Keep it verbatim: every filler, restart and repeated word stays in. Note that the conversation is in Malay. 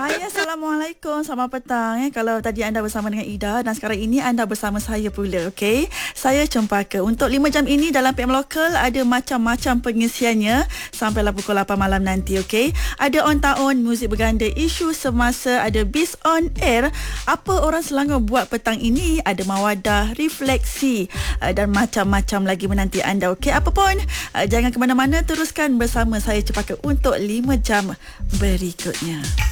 Hai, Assalamualaikum. Selamat petang. Eh. Kalau tadi anda bersama dengan Ida dan sekarang ini anda bersama saya pula. Okay? Saya Cempaka. Untuk lima jam ini dalam P M Lokal ada macam-macam pengisiannya sampailah pukul lapan malam nanti. Okay? Ada on tahun, muzik berganda, isu semasa, ada Biz on Air. Apa orang Selangor buat petang ini? Ada Mawadah, refleksi uh, dan macam-macam lagi menanti anda. Okay? Apapun, uh, jangan ke mana-mana, teruskan bersama saya Cempaka untuk lima jam berikutnya.